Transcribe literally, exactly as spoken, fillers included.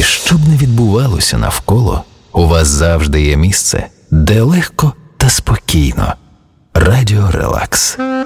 що б не відбувалося навколо, у вас завжди є місце, де легко та спокійно. Радіо Релакс.